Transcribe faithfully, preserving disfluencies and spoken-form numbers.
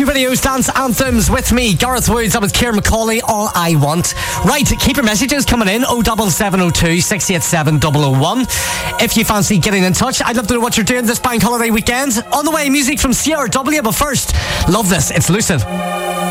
Videos, Dance Anthems with me, Gareth Woods. That was Ciaran McCauley, All I Want. Right, keep your messages coming in, oh seven seven oh two, six eight seven, oh oh one. If you fancy getting in touch, I'd love to know what you're doing this bank holiday weekend. On the way, music from C R W, but first, love this, it's Lucid.